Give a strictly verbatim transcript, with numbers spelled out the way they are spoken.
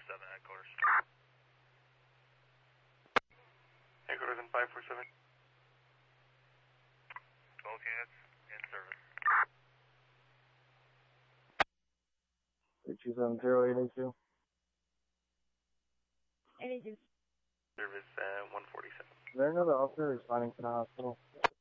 seven headquarters. Headquarters in five four seven. Both units in service. three two seven zero eight eight two. eight eight two. Service uh, one forty-seven. Is there another officer responding to the hospital?